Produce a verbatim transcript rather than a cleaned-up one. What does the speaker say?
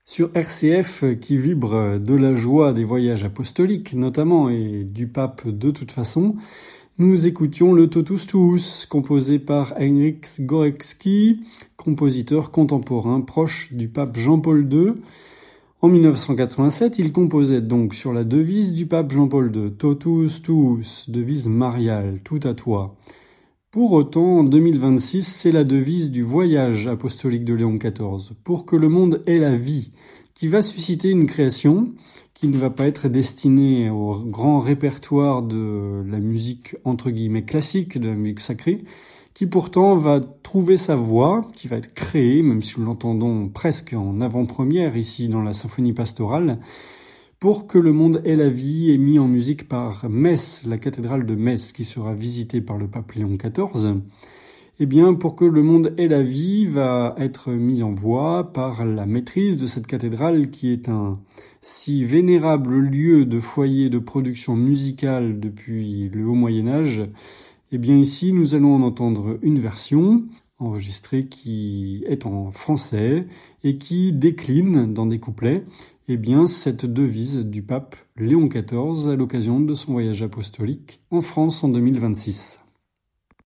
Sur R C F qui vibre de la joie des voyages apostoliques notamment et du pape de toute façon, nous écoutions le Totus Tuus composé par Heinrich Górecki, compositeur contemporain proche du pape Jean-Paul deux. En mille neuf cent quatre-vingt-sept, il composait donc sur la devise du pape Jean-Paul deux, Totus Tuus, devise mariale, tout à toi. Pour autant, en deux mille vingt-six, c'est la devise du voyage apostolique de Léon quatorze, pour que le monde ait la vie, qui va susciter une création qui ne va pas être destinée au grand répertoire de la musique entre guillemets classique, de la musique sacrée, qui pourtant va trouver sa voix, qui va être créée, même si nous l'entendons presque en avant-première ici dans la symphonie pastorale, pour que le monde ait la vie est mis en musique par Metz, la cathédrale de Metz, qui sera visitée par le pape Léon quatorze. Eh bien, pour que le monde ait la vie, va être mis en voix par la maîtrise de cette cathédrale, qui est un si vénérable lieu de foyer de production musicale depuis le haut Moyen-Âge. Eh bien, ici, nous allons en entendre une version enregistrée qui est en français et qui décline dans des couplets eh bien, cette devise du pape Léon quatorze à l'occasion de son voyage apostolique en France en deux mille vingt-six.